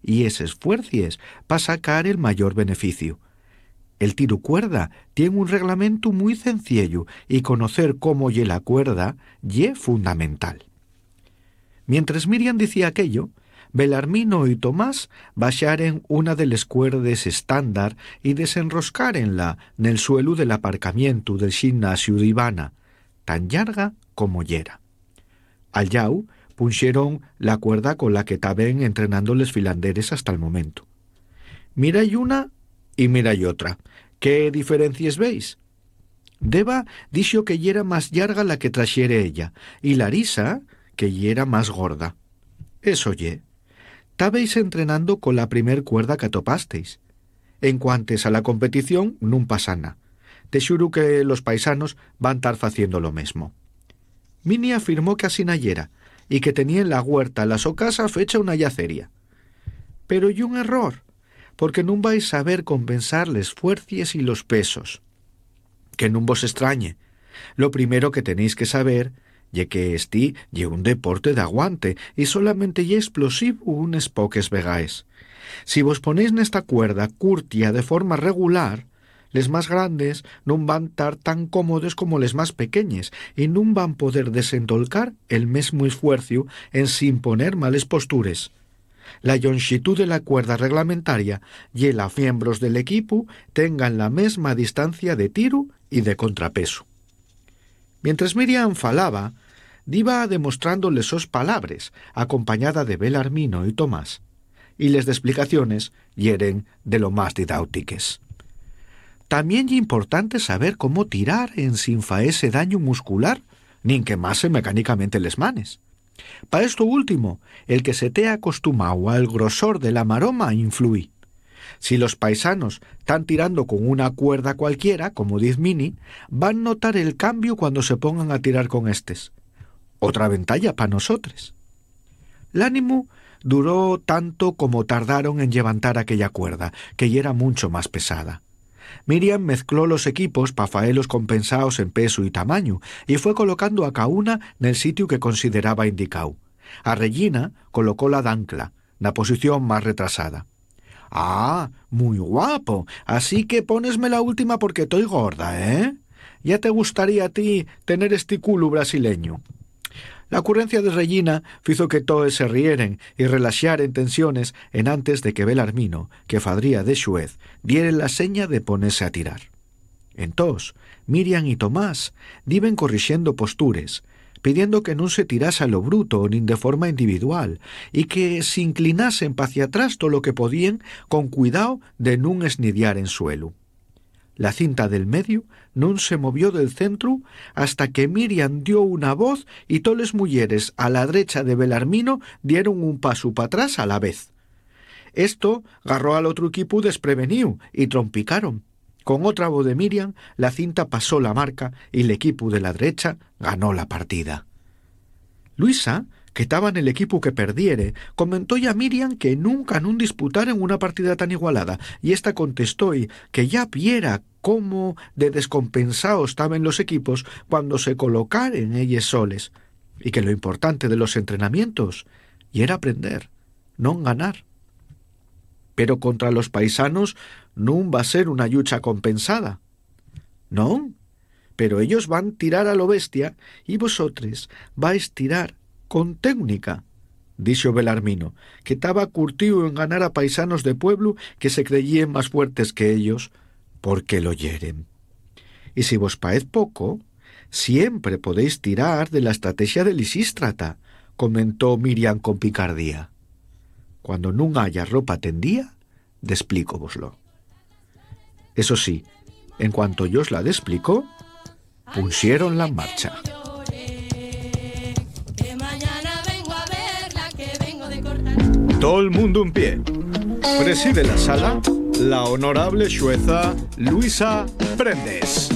y es esfuercies para sacar el mayor beneficio. El tiro cuerda tiene un reglamento muy sencillo y conocer cómo ye la cuerda ye fundamental. Mientras Miriam decía aquello, Belarmino y Tomás baixaren una de les cuerdes estándar y desenroscarenla nel suelo del aparcamiento del gimnasio d'Ivana, tan llarga como yera. Al llau punxeron la cuerda con la que taben entrenando les filanderes hasta el momento. Mirai una y mirai otra. ¿Qué diferencias veis? Deva dixo que yera más llarga la que traxere ella, y Larisa que yera más gorda. Eso ye. Tabéis entrenando con la primer cuerda que atopasteis. En cuantes a la competición, nun pasa nada. Te xuro que los paisanos van tar faciendo lo mesmo. Mini afirmó que así nayera, y que tenía en la huerta la so casa fecha una yaceria. Pero y un error, porque nun vais saber compensar les fuercies y los pesos. Que nun vos extrañe. Lo primero que tenéis que saber ye que esti ye un deporte de aguante y solamente ye explosivo unes poques vegaes. Si vos ponéis nesta cuerda curtia de forma regular, les más grandes non van tar tan cómodos como les más pequeñes y non van poder desentolcar el mesmo esfuercio en sin poner males postures. La longitud de la cuerda reglamentaria ye los miembros del equipo tengan la mesma distancia de tiro y de contrapeso. Mientras Miriam falaba, diva demostrándoles sos palabres, acompañada de Belarmino y Tomás, y les de explicaciones yeren de lo más didáutiques. También ye importante saber cómo tirar en sin faese daño muscular, nin quemase mecánicamente les manes. Pa esto último, el que se te ha acostumado al grosor de la maroma influye. Si los paisanos están tirando con una cuerda cualquiera, como diz Mini, van notar el cambio cuando se pongan a tirar con estes. Otra ventaja para nosotros. L'ánimo duró tanto como tardaron en levantar aquella cuerda, que ya era mucho más pesada. Miriam mezcló los equipos para faelos compensados en peso y tamaño y fue colocando a cada una nel sitio que consideraba indicado. A Regina colocó la d'ancla, na posición más retrasada. «Ah, muy guapo, así que ponesme la última porque estoy gorda, ¿eh? Ya te gustaría a ti tener este culo brasileño». La ocurrencia de Regina fizo que todos se rieren y relaxaren tensiones en antes de que Belarmino, que fadría de xuez, dieren la seña de ponerse a tirar. Entós, Miriam y Tomás diven corrixiendo postures, pidiendo que non se tirase a lo bruto nin de forma individual y que se inclinasen hacia atrás todo lo que podían con cuidado de nun esnidiar en suelo. La cinta del medio non se movió del centro hasta que Miriam dio una voz y todas les mujeres a la derecha de Belarmino dieron un paso para atrás a la vez. Esto agarró al otro equipo desprevenido y trompicaron. Con otra voz de Miriam, la cinta pasó la marca y el equipo de la derecha ganó la partida. Luisa, que estaba en el equipo que perdiere, comentó a Miriam que nunca nun disputaran una partida tan igualada, y ésta contestó que ya viera cómo de descompensados estaban los equipos cuando se colocaren ellos soles, y que lo importante de los entrenamientos y era aprender, non ganar. Pero contra los paisanos nun va a ser una lucha compensada. Non, pero ellos van tirar a lo bestia y vosotros vais tirar con técnica, dixo Belarmino, que estaba curtido en ganar a paisanos de pueblo que se creyían más fuertes que ellos, porque lo yeren. Y si vos paez poco, siempre podéis tirar de la estrategia de Lisístrata, comentó Miriam con picardía. Cuando nun haya ropa tendía, desplícovoslo. Eso sí, en cuanto yo os la desplicó, pusieron la en marcha. Todo el mundo en pie. Preside la sala la honorable xueza Luisa Prendes.